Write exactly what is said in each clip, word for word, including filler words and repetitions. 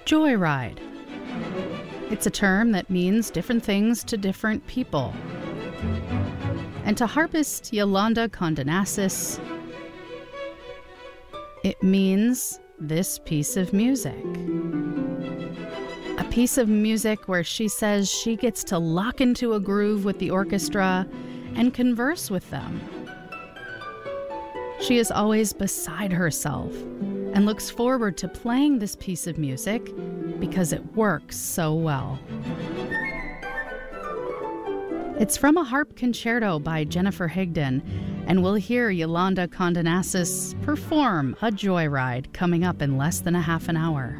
Joyride. It's a term that means different things to different people. And to harpist Yolanda Condonasis, it means this piece of music. A piece of music where she says she gets to lock into a groove with the orchestra and converse with them. She is always beside herself and looks forward to playing this piece of music because it works so well. It's from a harp concerto by Jennifer Higdon, and we'll hear Yolanda Condonasis perform a joyride coming up in less than a half an hour.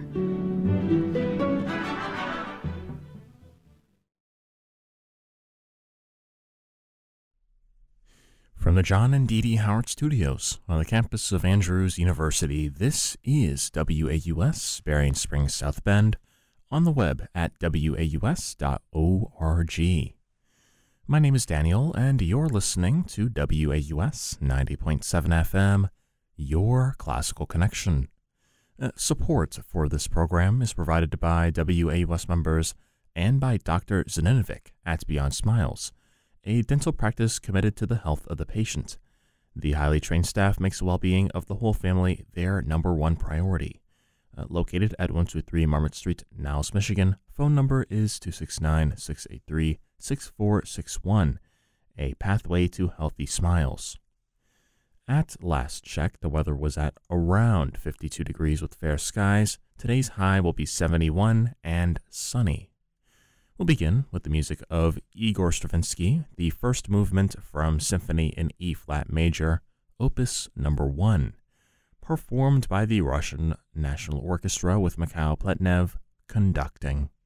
From the John and Dee Dee Howard Studios on the campus of Andrews University, this is W A U S, Berrien Springs, South Bend, on the web at W A U S dot org. My name is Daniel, and you're listening to W A U S ninety point seven F M, Your Classical Connection. Uh, support for this program is provided by W A U S members and by Doctor Zaninovic at Beyond Smiles, a dental practice committed to the health of the patient. The highly trained staff makes the well-being of the whole family their number one priority. Uh, located at one two three Marmot Street, Niles, Michigan. Phone number is two six nine, six eight three, six four six one, a pathway to healthy smiles. At last check, the weather was at around fifty-two degrees with fair skies. Today's high will be seventy-one and sunny. We'll begin with the music of Igor Stravinsky, the first movement from Symphony in E-flat major, Opus number one, performed by the Russian National Orchestra with Mikhail Pletnev conducting.